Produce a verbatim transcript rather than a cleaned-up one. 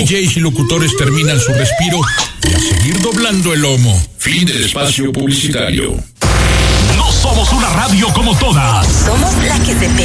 Js y locutores terminan su respiro y a seguir doblando el lomo. Fin del espacio publicitario. No somos una radio como todas. Somos la que se pega.